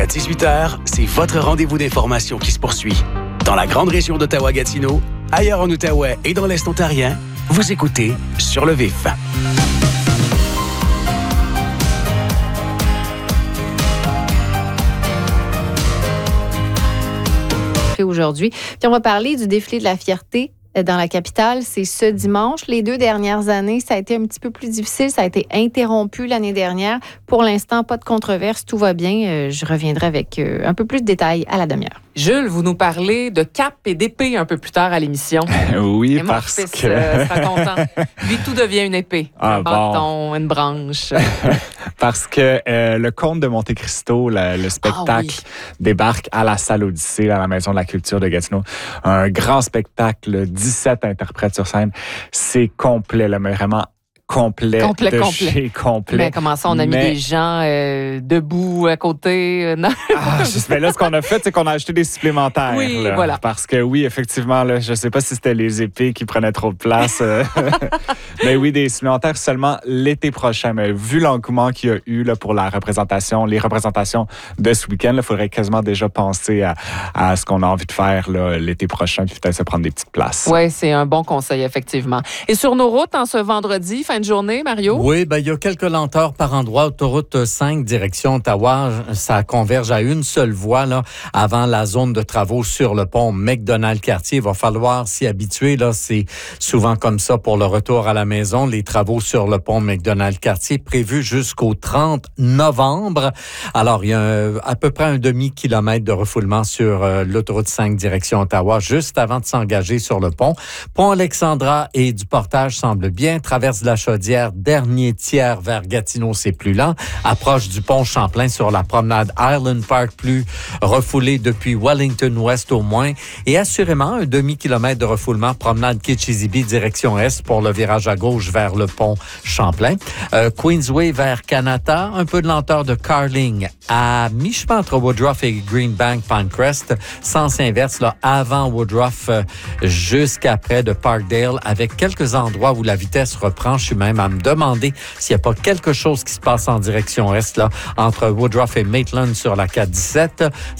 Jusqu'à 18h, c'est votre rendez-vous d'information qui se poursuit. Dans la grande région d'Ottawa-Gatineau, ailleurs en Outaouais et dans l'Est ontarien, vous écoutez Sur le vif. Aujourd'hui. Puis on va parler du défilé de la fierté dans la capitale. C'est ce dimanche. Les 2 dernières années, ça a été un petit peu plus difficile. Ça a été interrompu l'année dernière. Pour l'instant, pas de controverse. Tout va bien. Je reviendrai avec un peu plus de détails à la demi-heure. Jules, vous nous parlez de cap et d'épée un peu plus tard à l'émission. Oui, et mon parce fils, que... sera content. Lui, tout devient une épée. Un bâton, une branche. Parce que le Comte de Monte Cristo, le spectacle, débarque à la salle Odyssée, à la Maison de la Culture de Gatineau. Un grand spectacle, 17 interprètes sur scène. C'est complet, là, mais vraiment complet. Mais comment ça, on a mis des gens debout à côté? Non. Mais là, ce qu'on a fait, c'est qu'on a acheté des supplémentaires. Oui, là, voilà. Parce que oui, effectivement, là, je ne sais pas si c'était les épées qui prenaient trop de place. Mais oui, des supplémentaires seulement l'été prochain. Mais vu l'engouement qu'il y a eu là, pour les représentations de ce week-end, il faudrait quasiment déjà penser à ce qu'on a envie de faire là, l'été prochain, puis peut-être se prendre des petites places. Oui, c'est un bon conseil, effectivement. Et sur nos routes, en ce vendredi, fin de journée, Mario? Oui, il y a quelques lenteurs par endroit. Autoroute 5, direction Ottawa, ça converge à une seule voie là, avant la zone de travaux sur le pont McDonald-Cartier. Il va falloir s'y habituer. Là, c'est souvent comme ça pour le retour à la maison. Les travaux sur le pont McDonald-Cartier prévus jusqu'au 30 novembre. Alors, il y a à peu près un demi-kilomètre de refoulement sur l'autoroute 5, direction Ottawa, juste avant de s'engager sur le pont. Pont Alexandra et du Portage semble bien. Traverse de la Chaudière, dernier tiers vers Gatineau, c'est plus lent. Approche du pont Champlain sur la promenade Island Park, plus refoulé depuis Wellington West au moins. Et assurément, un demi-kilomètre de refoulement, promenade Kitchissippi, direction Est pour le virage à gauche vers le pont Champlain. Queensway vers Kanata, un peu de lenteur de Carling à mi-chemin entre Woodruff et Greenbank Pinecrest, sens inverse là, avant Woodruff jusqu'après de Parkdale, avec quelques endroits où la vitesse reprend. Je suis même à me demander s'il n'y a pas quelque chose qui se passe en direction Est, là, entre Woodruff et Maitland sur la 417.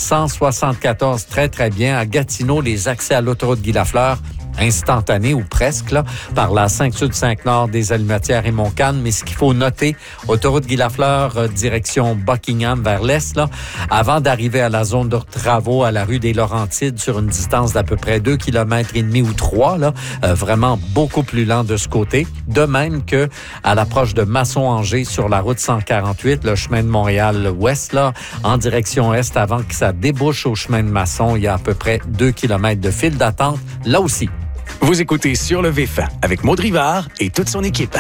174, très, très bien. À Gatineau, les accès à l'autoroute Guy-Lafleur, instantané ou presque, là, par la 5 Sud 5 Nord des Allumetières et Montcalm. Mais ce qu'il faut noter, autoroute Guy-Lafleur, direction Buckingham vers l'Est, là, avant d'arriver à la zone de travaux à la rue des Laurentides sur une distance d'à peu près 2,5 km ou 3, là, vraiment beaucoup plus lent de ce côté. De même que à l'approche de Masson-Angers sur la route 148, le chemin de Montréal-Ouest, là, en direction Est, avant que ça débouche au chemin de Masson, il y a à peu près 2 km de file d'attente, là aussi. Vous écoutez Sur le vif avec Maud Rivard et toute son équipe.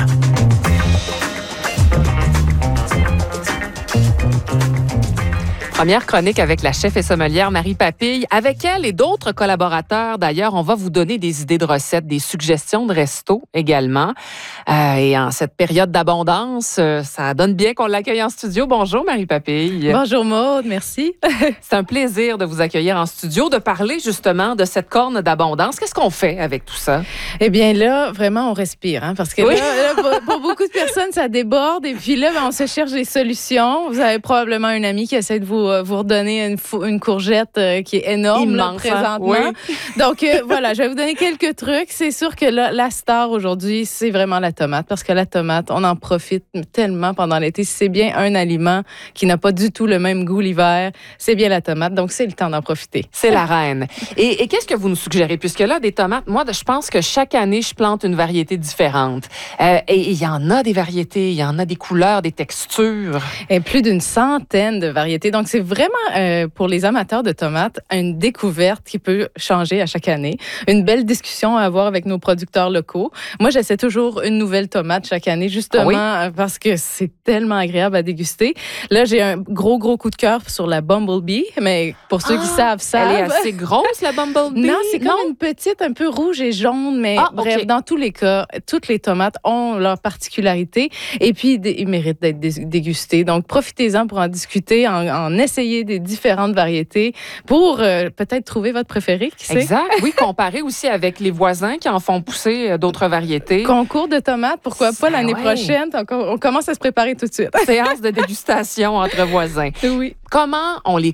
Première chronique avec la chef et sommelière Marie Papille. Avec elle et d'autres collaborateurs, d'ailleurs, on va vous donner des idées de recettes, des suggestions de resto également. Et en cette période d'abondance, ça donne bien qu'on l'accueille en studio. Bonjour Marie Papille. Bonjour Maude, merci. C'est un plaisir de vous accueillir en studio, de parler justement de cette corne d'abondance. Qu'est-ce qu'on fait avec tout ça? Eh bien là, vraiment, on respire, hein, parce que oui. là, pour beaucoup de personnes, ça déborde. Et puis là, on se cherche des solutions. Vous avez probablement un ami qui essaie de vous redonner une courgette qui est énorme là, présentement. Oui. Donc voilà, je vais vous donner quelques trucs. C'est sûr que là, la star aujourd'hui, c'est vraiment la tomate, parce que la tomate, on en profite tellement pendant l'été. Si c'est bien un aliment qui n'a pas du tout le même goût l'hiver, c'est bien la tomate. Donc c'est le temps d'en profiter. C'est la reine. Et qu'est-ce que vous nous suggérez? Puisque là, des tomates, moi, je pense que chaque année, je plante une variété différente. Et il y en a des variétés, il y en a des couleurs, des textures. Et plus d'une centaine de variétés. Donc, c'est vraiment, pour les amateurs de tomates, une découverte qui peut changer à chaque année. Une belle discussion à avoir avec nos producteurs locaux. Moi, j'essaie toujours une nouvelle tomate chaque année, justement, parce que c'est tellement agréable à déguster. Là, j'ai un gros coup de cœur sur la Bumblebee, mais pour ceux qui savent. Elle est assez grosse, la Bumblebee? Non, c'est comme une petite, un peu rouge et jaune, mais bref, dans tous les cas, toutes les tomates ont leur particularité et puis ils méritent d'être dégustés. Donc, profitez-en pour en discuter, en essayer des différentes variétés pour peut-être trouver votre préféré, qui sait? Exact. Oui, comparer aussi avec les voisins qui en font pousser d'autres variétés. Concours de tomates, pourquoi pas l'année prochaine? On commence à se préparer tout de suite. Séance de dégustation entre voisins. Oui. Comment on les